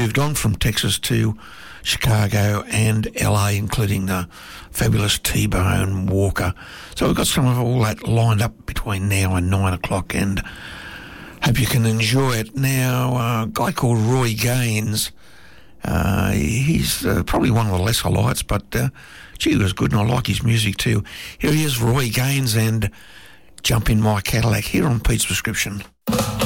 moved on from Texas to Chicago and LA, including the fabulous T-Bone Walker. So we've got some of all that lined up between now and 9 o'clock, and hope you can enjoy it. Now, a guy called Roy Gaines, he's probably one of the lesser lights, but gee, he was good, and I like his music too. Here he is, Roy Gaines, and Jump in My Cadillac, here on Pete's Prescription.